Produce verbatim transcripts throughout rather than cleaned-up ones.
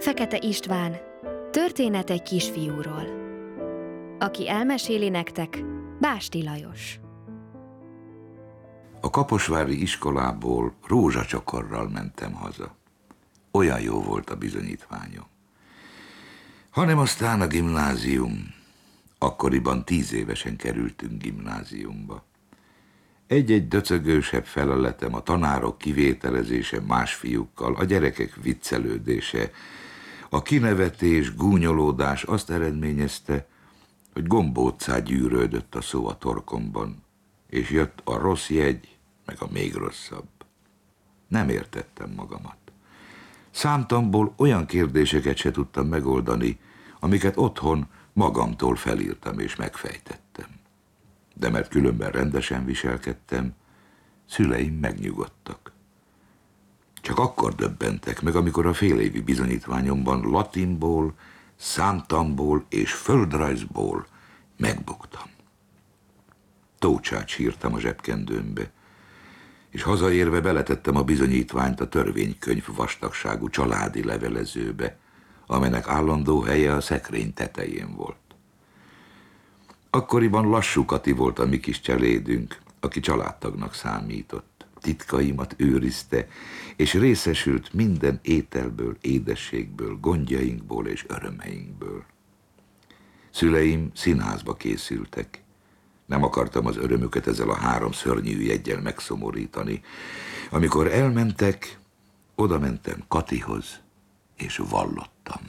Fekete István, történet egy kisfiúról. Aki elmeséli nektek, Básti Lajos. A kaposvári iskolából rózsacsokorral mentem haza. Olyan jó volt a bizonyítványom. Hanem aztán a gimnázium. Akkoriban tíz évesen kerültünk gimnáziumba. Egy-egy döcögősebb feleletem, a tanárok kivételezése más fiúkkal, a gyerekek viccelődése, a kinevetés, gúnyolódás azt eredményezte, hogy gombóccá gyűrődött a szó a torkomban, és jött a rossz jegy, meg a még rosszabb. Nem értettem magamat. Számtamból olyan kérdéseket se tudtam megoldani, amiket otthon magamtól felírtam és megfejtettem. De mert különben rendesen viselkedtem, szüleim megnyugodtak. Csak akkor döbbentek meg, amikor a félévi bizonyítványomban latinból, számtamból és földrajzból megbuktam. Tócsát sírtam a zsebkendőmbe, és hazaérve beletettem a bizonyítványt a törvénykönyv vastagságú családi levelezőbe, amelynek állandó helye a szekrény tetején volt. Akkoriban Lassú Kati volt a mi kis cselédünk, aki családtagnak számított. Titkaimat őrizte, és részesült minden ételből, édességből, gondjainkból és örömeinkből. Szüleim színházba készültek. Nem akartam az örömüket ezzel a három szörnyű jeggyel megszomorítani. Amikor elmentek, oda mentem Katihoz, és vallottam.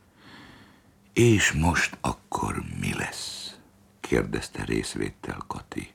És most akkor mi lesz? Kérdezte részvéttel Kati.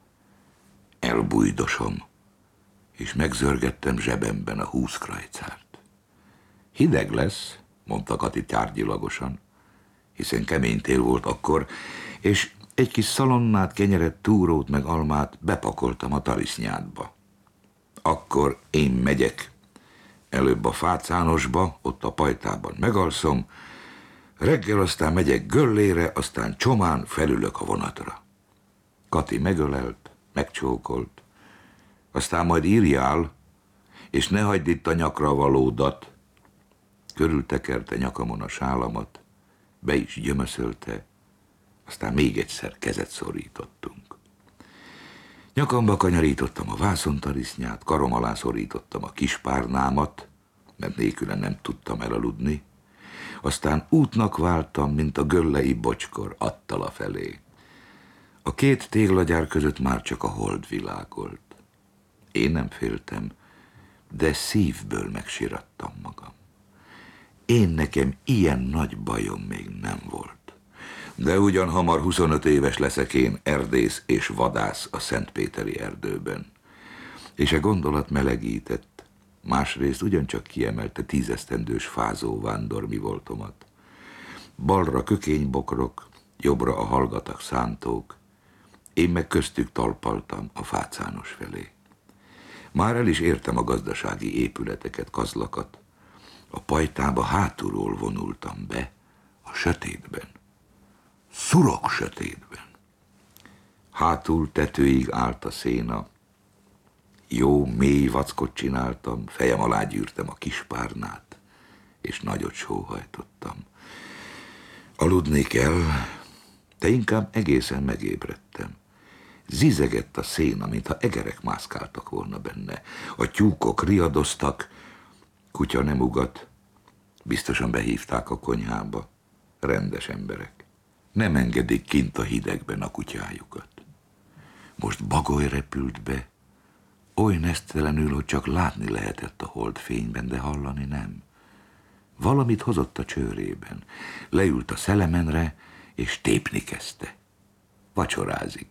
Elbújdosom, és megzörgettem zsebemben a húsz krajcárt. Hideg lesz, mondta Kati tárgyilagosan, hiszen kemény tél volt akkor, és egy kis szalonnát, kenyeret, túrót meg almát bepakoltam a talisznyádba. Akkor én megyek. Előbb a Fácánosba, ott a pajtában megalszom, reggel aztán megyek Göllére, aztán csomán felülök a vonatra. Kati megölelt, megcsókolt, aztán majd írjál, és ne hagyd itt a nyakra valódat. Körültekerte nyakamon a sálamat, be is gyömöszölte, aztán még egyszer kezet szorítottunk. Nyakamba kanyarítottam a vászontarisznyát, karom alá szorítottam a kispárnámat, mert nélküle nem tudtam elaludni, aztán útnak váltam, mint a göllei bocskor Attala felé. A két téglagyár között már csak a hold világolt. Én nem féltem, de szívből megsirattam magam. Én nekem ilyen nagy bajom még nem volt. De ugyan hamar huszonöt éves leszek én, erdész és vadász a Szentpéteri erdőben. És a gondolat melegített, másrészt ugyancsak kiemelte tízesztendős fázó vándor mi voltomat. Balra kökénybokrok, jobbra a hallgatak szántók, én meg köztük talpaltam a Fácános felé. Már el is értem a gazdasági épületeket, kazlakat. A pajtába hátulról vonultam be, a sötétben. Szurok sötétben. Hátul tetőig állt a széna. Jó, mély vackot csináltam, fejem alá gyűrtem a kispárnát, és nagyot sóhajtottam. Aludni kell, de inkább egészen megébredtem. Zizegett a széna, mintha egerek mászkáltak volna benne. A tyúkok riadoztak, kutya nem ugat. Biztosan behívták a konyhába. Rendes emberek. Nem engedik kint a hidegben a kutyájukat. Most bagoly repült be, oly nesztelenül, hogy csak látni lehetett a holdfényben, de hallani nem. Valamit hozott a csőrében. Leült a szelemenre, és tépni kezdte. Vacsorázik.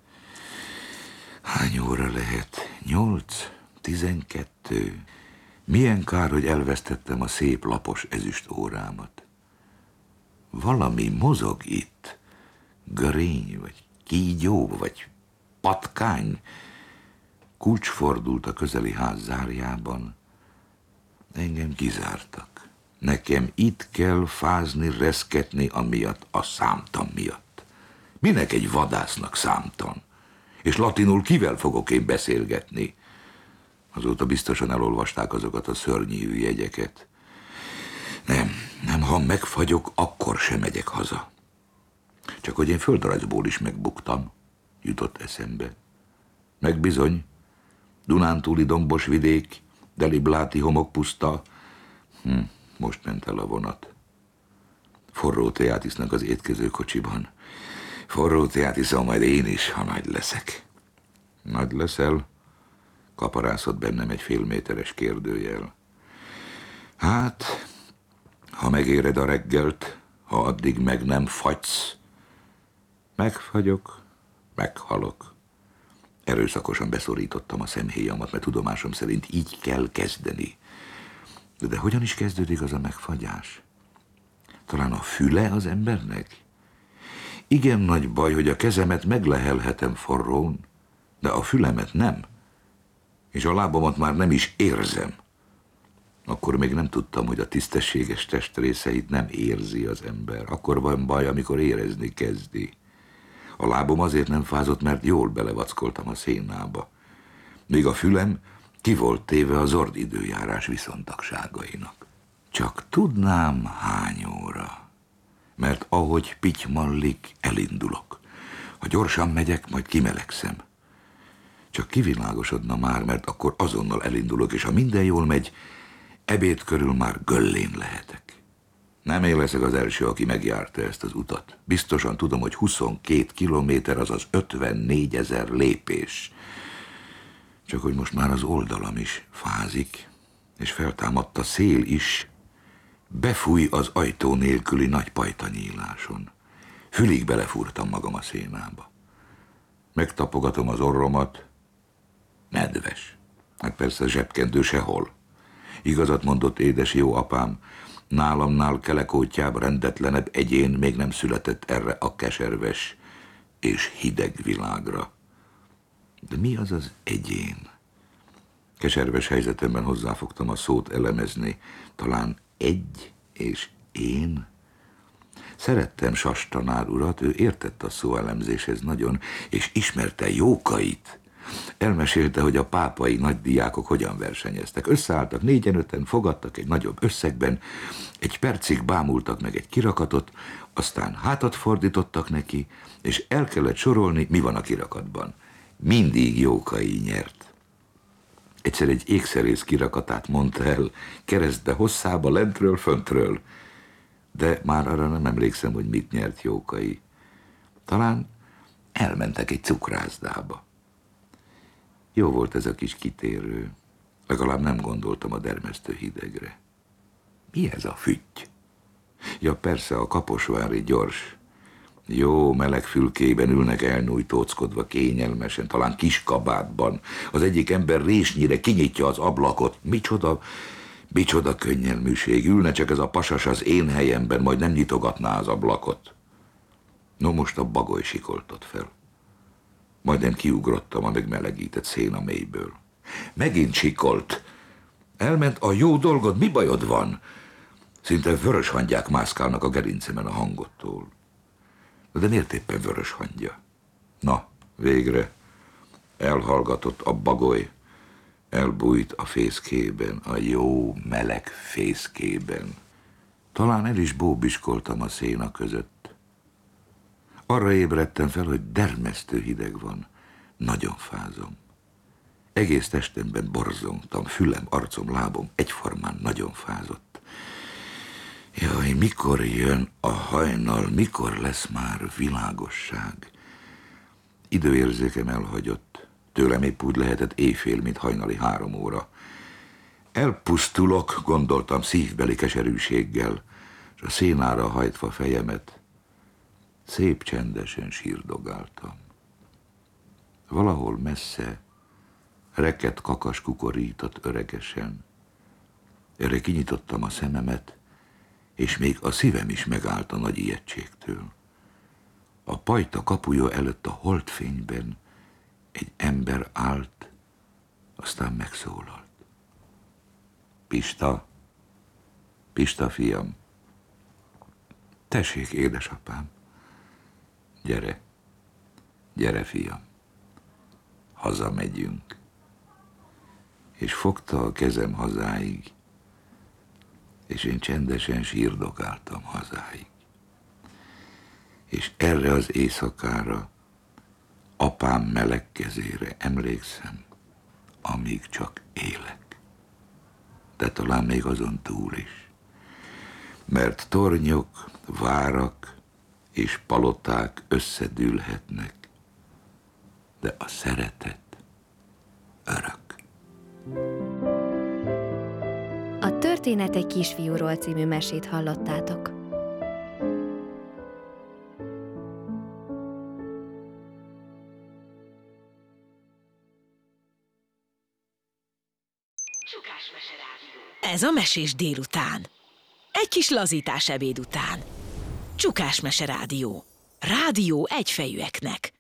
Hány óra lehet? Nyolc? Tizenkettő? Milyen kár, hogy elvesztettem a szép lapos ezüst órámat. Valami mozog itt. Görény, vagy kígyó, vagy patkány. Kulcs fordult a közeli ház zárjában. Engem kizártak. Nekem itt kell fázni, reszketni amiatt, a számtan miatt. Minek egy vadásznak számtan? És latinul kivel fogok én beszélgetni? Azóta biztosan elolvasták azokat a szörnyű jegyeket. Nem, Nem, ha megfagyok, akkor sem megyek haza. Csak hogy én földrajzból is megbuktam, jutott eszembe. Meg bizony, Dunántúli dombos vidék, Delibláti homokpuszta. Hm, most ment el a vonat. Forró teát isznak az étkezőkocsiban. Forró teát iszom majd én is, ha nagy leszek. Nagy leszel? Kaparászott bennem egy félméteres kérdőjel. Hát, ha megéred a reggelt, ha addig meg nem fagysz, megfagyok, meghalok. Erőszakosan beszorítottam a szemhéjamat, mert tudomásom szerint így kell kezdeni. De, de hogyan is kezdődik az a megfagyás? Talán a füle az embernek? Igen nagy baj, hogy a kezemet meglehelhetem forrón, de a fülemet nem. És a lábamat már nem is érzem. Akkor még nem tudtam, hogy a tisztességes testrészeit nem érzi az ember. Akkor van baj, amikor érezni kezdi. A lábom azért nem fázott, mert jól belevackoltam a szénába. Míg a fülem ki volt téve az zord időjárás viszontagságainak. Csak tudnám hány óra, mert ahogy pitymallik, elindulok. Ha gyorsan megyek, majd kimelegszem. Csak kivilágosodna már, mert akkor azonnal elindulok, és ha minden jól megy, ebéd körül már göllén lehetek. Nem én leszek az első, aki megjárta ezt az utat. Biztosan tudom, hogy huszonkét kilométer, azaz ötvennégyezer lépés. Csak hogy most már az oldalam is fázik, és feltámadt a szél is. Befúj az ajtó nélküli nagy pajtanyíláson. Fülig belefúrtam magam a szénába. Megtapogatom az orromat. Nedves. Hát persze zsebkendő sehol. Igazat mondott édes jó apám, nálamnál kelekótyább, rendetlenebb egyén még nem született erre a keserves és hideg világra. De mi az az egyén? Keserves helyzetemben hozzáfogtam a szót elemezni. Talán egy és én? Szerettem Sas tanár urat, ő értett a szóelemzéshez nagyon, és ismerte Jókait. Elmesélte, hogy a pápai nagydiákok hogyan versenyeztek. Összeálltak négyen-öten, fogadtak egy nagyobb összegben, egy percig bámultak meg egy kirakatot, aztán hátat fordítottak neki, és el kellett sorolni, mi van a kirakatban. Mindig Jókai nyert. Egyszer egy ékszerész kirakatát mondta el, keresztbe hosszába, lentről, föntről. De már arra nem emlékszem, hogy mit nyert Jókai. Talán elmentek egy cukrászdába. Jó volt ez a kis kitérő. Legalább nem gondoltam a dermesztő hidegre. Mi ez a fütty? Ja persze, a kaposvári gyors. Jó meleg fülkében ülnek elnyújtóckodva kényelmesen, talán kis kabátban. Az egyik ember résnyire kinyitja az ablakot. Micsoda, micsoda könnyelműség. Ülne csak ez a pasas az én helyemben, majd nem nyitogatná az ablakot. No most a bagoly sikoltott fel. Majdnem kiugrottam a megmelegített széna mélyből. Megint sikolt. Elment a jó dolgod, mi bajod van? Szinte vörös hangyák mászkálnak a gerincemen a hangottól. De miért éppen vörös hangya? Na, végre elhallgatott a bagoly, elbújt a fészkében, a jó meleg fészkében. Talán el is bóbiskoltam a széna között. Arra ébredtem fel, hogy dermesztő hideg van. Nagyon fázom. Egész testemben borzongtam, fülem, arcom, lábom egyformán nagyon fázott. Jaj, mikor jön a hajnal, mikor lesz már világosság? Időérzékem elhagyott. Tőlem épp úgy lehetett éjfél, mint hajnali három óra. Elpusztulok, gondoltam szívbeli keserűséggel, és a szénára hajtva fejemet, szép csendesen sírdogáltam. Valahol messze reket kakas kukorított öregesen. Erre kinyitottam a szememet, és még a szívem is megállt a nagy ijegységtől. A pajta kapuja előtt a holdfényben egy ember állt, aztán megszólalt. Pista, Pista fiam, tessék, édesapám, gyere, gyere fiam, hazamegyünk. És fogta a kezem hazáig, és én csendesen sírdogáltam hazáig. És erre az éjszakára, apám meleg kezére emlékszem, amíg csak élek. De talán még azon túl is. Mert tornyok, várak és paloták összedűlhetnek, de a szeretet örök. A Történet egy kisfiúról című mesét hallottátok. Ez a Mesés délután. Egy kis lazítás ebéd után. Csukás Mese Rádió. Rádió egyfejűeknek.